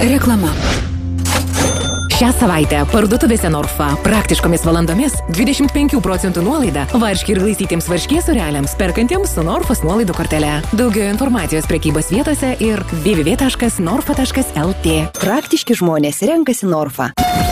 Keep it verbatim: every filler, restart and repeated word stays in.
Reklama. Šią savaitę parduotuvėse Norfa praktiškomis valandomis dvidešimt penkių procentų nuolaida varškė ir glaistytiems varškės sūreliams perkantiems su Norfos nuolaidų kortele. Daugiau informacijos prekybos vietose ir w w w taškas norfa taškas l t. Praktiški žmonės renkasi Norfa.